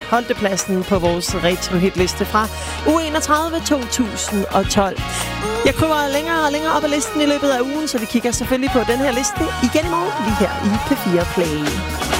holdte pladsen på vores retro-hitliste fra uge 31 2012. Jeg kryber længere og længere op ad listen i løbet af ugen, så vi kigger selvfølgelig på den her liste igen i morgen, lige her i P4 Play.